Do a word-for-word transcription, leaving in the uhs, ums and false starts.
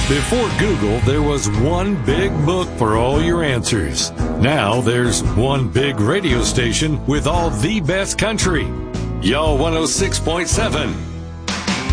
Before Google, there was one big book for all your answers. Now there's one big radio station with all the best country. Y'all one oh six point seven.